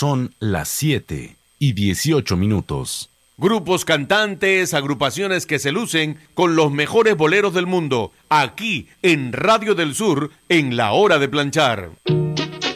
Son las 7:18. Grupos cantantes, agrupaciones que se lucen con los mejores boleros del mundo, aquí en Radio del Sur, en La Hora de Planchar.